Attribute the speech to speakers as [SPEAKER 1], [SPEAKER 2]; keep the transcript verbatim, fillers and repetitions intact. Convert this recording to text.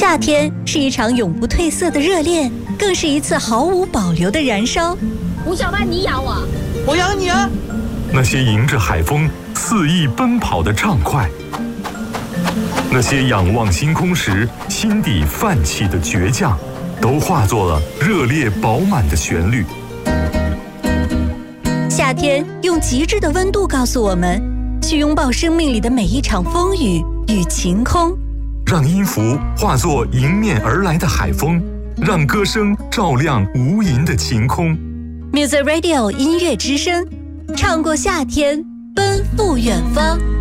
[SPEAKER 1] 夏天是一场永不褪色的热恋，更是一次毫无保留的燃烧。
[SPEAKER 2] 吴小曼，你咬我，
[SPEAKER 3] 我咬你啊！
[SPEAKER 4] 那些迎着海风肆意奔跑的畅快，那些仰望星空时心底泛起的倔强，都化作了热烈饱满的旋律。
[SPEAKER 1] 夏天用极致的温度告诉我们，去拥抱生命里的每一场风雨与晴空，
[SPEAKER 4] 让音符化作迎面而来的海风，让歌声照亮无垠的晴空。
[SPEAKER 1] Music Radio 音乐之声，唱过夏天，奔赴远方。